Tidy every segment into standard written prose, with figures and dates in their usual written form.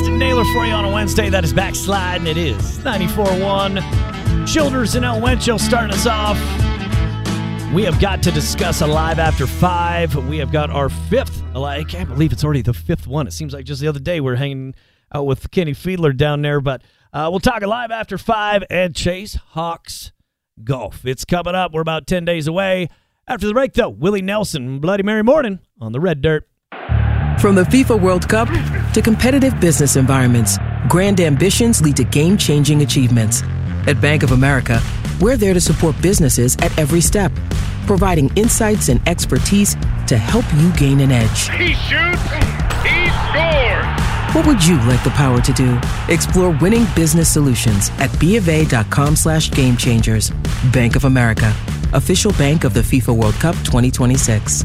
Austin Naylor for you on a Wednesday. That is Backsliding. It is 94.1. Childers and El Wencho starting us off. We have got to discuss a Live After 5. We have got our fifth. I can't believe it's already the fifth one. It seems like just the other day we're hanging out with Kenny Fiedler down there. But we'll talk a Live After 5 and Chase Hawks Golf. It's coming up. We're about 10 days away. After the break, though, Willie Nelson, Bloody Mary Morning on the Red Dirt. From the FIFA World Cup to competitive business environments, grand ambitions lead to game-changing achievements. At Bank of America, we're there to support businesses at every step, providing insights and expertise to help you gain an edge. He shoots, he scores! What would you like the power to do? Explore winning business solutions at BofA.com/gamechangers. Bank of America, official bank of the FIFA World Cup 2026.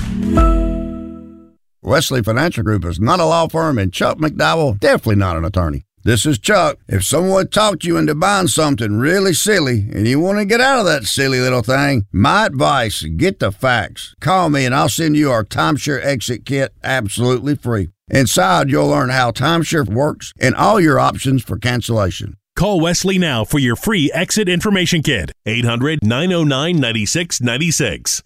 Wesley Financial Group is not a law firm, and Chuck McDowell definitely not an attorney. This is Chuck. If someone talked you into buying something really silly and you want to get out of that silly little thing, my advice, get the facts. Call me and I'll send you our timeshare exit kit absolutely free. Inside, you'll learn how timeshare works and all your options for cancellation. Call Wesley now for your free exit information kit. 800-909-9696.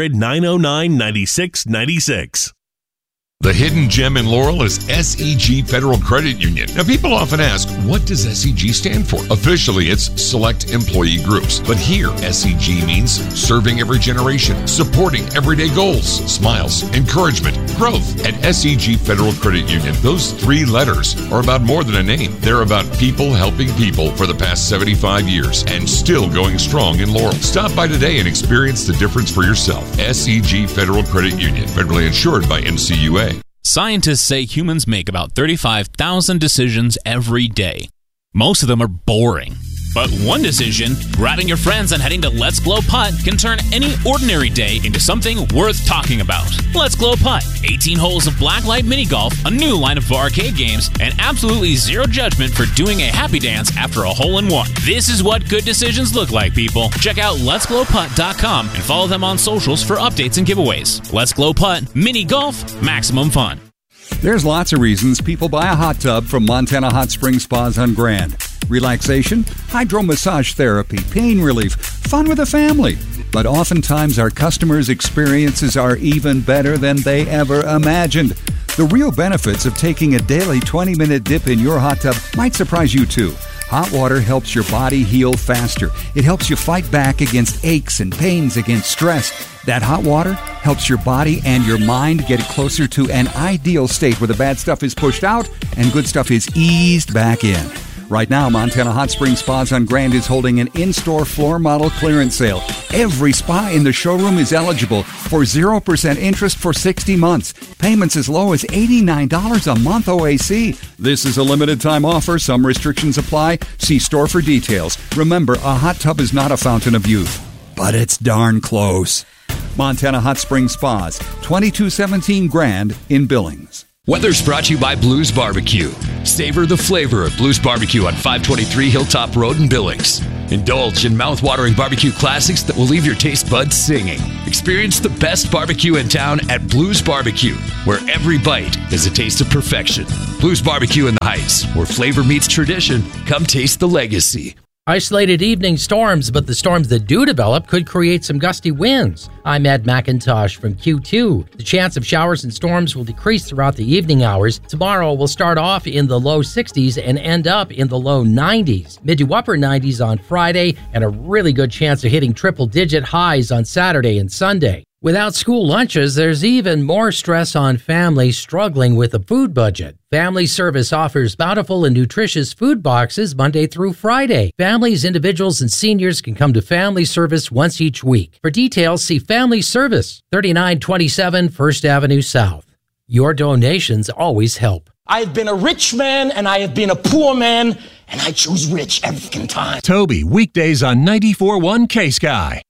800-909-9696. The hidden gem in Laurel is SEG Federal Credit Union. Now, people often ask, what does SEG stand for? Officially, it's Select Employee Groups. But here, SEG means serving every generation, supporting everyday goals, smiles, encouragement, growth. At SEG Federal Credit Union, those three letters are about more than a name. They're about people helping people for the past 75 years and still going strong in Laurel. Stop by today and experience the difference for yourself. SEG Federal Credit Union, federally insured by NCUA. Scientists say humans make about 35,000 decisions every day. Most of them are boring. But one decision, grabbing your friends and heading to Let's Glow Putt, can turn any ordinary day into something worth talking about. Let's Glow Putt. 18 holes of blacklight mini golf, a new line of arcade games, and absolutely zero judgment for doing a happy dance after a hole-in-one. This is what good decisions look like, people. Check out letsglowputt.com and follow them on socials for updates and giveaways. Let's Glow Putt. Mini golf. Maximum fun. There's lots of reasons people buy a hot tub from Montana Hot Springs Spas on Grand. Relaxation, hydro massage therapy, pain relief, fun with the family. But oftentimes our customers' experiences are even better than they ever imagined. The real benefits of taking a daily 20-minute dip in your hot tub might surprise you too. Hot water helps your body heal faster. It helps you fight back against aches and pains, against stress. That hot water helps your body and your mind get closer to an ideal state where the bad stuff is pushed out and good stuff is eased back in. Right now, Montana Hot Springs Spas on Grand is holding an in-store floor model clearance sale. Every spa in the showroom is eligible for 0% interest for 60 months. Payments as low as $89 a month OAC. This is a limited time offer. Some restrictions apply. See store for details. Remember, a hot tub is not a fountain of youth, but it's darn close. Montana Hot Springs Spas, 2217 Grand in Billings. Weather's brought to you by Blues Barbecue. Savor the flavor of Blues Barbecue on 523 Hilltop Road in Billings. Indulge in mouth-watering barbecue classics that will leave your taste buds singing. Experience the best barbecue in town at Blues Barbecue, where every bite is a taste of perfection. Blues Barbecue in the Heights, where flavor meets tradition. Come taste the legacy. Isolated evening storms, but the storms that do develop could create some gusty winds. I'm Ed McIntosh from Q2. The chance of showers and storms will decrease throughout the evening hours. Tomorrow will start off in the low 60s and end up in the low 90s. Mid to upper 90s on Friday, and a really good chance of hitting triple-digit highs on Saturday and Sunday. Without school lunches, there's even more stress on families struggling with a food budget. Family Service offers bountiful and nutritious food boxes Monday through Friday. Families, individuals, and seniors can come to Family Service once each week. For details, see Family Service, 3927 First Avenue South. Your donations always help. I've been a rich man and I have been a poor man, and I choose rich every time. Toby, weekdays on 94.1 K-Sky.